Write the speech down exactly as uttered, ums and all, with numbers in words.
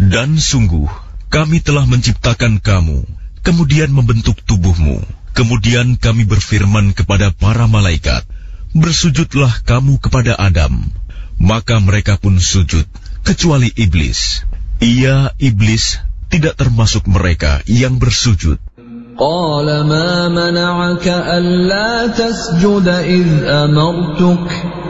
Dan sungguh, kami telah menciptakan kamu, kemudian membentuk tubuhmu. Kemudian kami berfirman kepada para malaikat, bersujudlah kamu kepada Adam. Maka mereka pun sujud, kecuali iblis. Ia, iblis, tidak termasuk mereka yang bersujud. Qala ma mana'aka alla tasjuda idh amartuk